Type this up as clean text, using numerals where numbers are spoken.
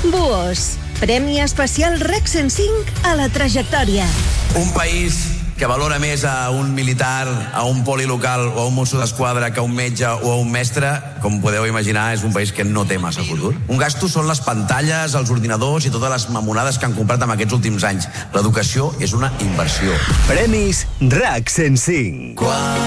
Buos. Premi especial RAC 105 a la trajectòria. Un país que valora més a un militar, a un poli local o a un mosso d'esquadra que a un metge o a un mestre, com podeu imaginar, és un país que no té massa futur. Un gasto són les pantalles, els ordinadors i totes les mamonades que han comprat en aquests últims anys. L'educació és una inversió. Premis RAC 105.